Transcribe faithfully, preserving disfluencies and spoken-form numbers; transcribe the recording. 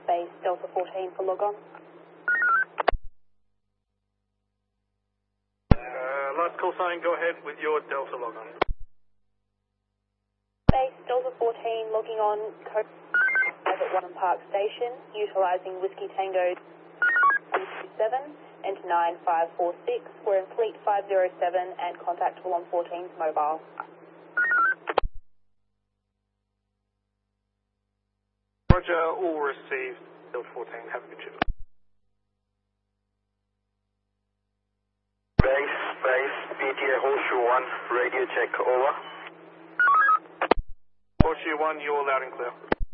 base Delta fourteen for log on. Uh, last call sign, go ahead with your Delta log on. Base Delta fourteen logging on code five at Wanham Park Station, utilising Whiskey Tango two seven and nine five four six. We're in Fleet five zero seven and contactable on fourteen's mobile. Roger, all received. Delta fourteen, have a good shift. Base, base, P T A Horseshoe one, radio check, over. Horseshoe one, you're loud and clear.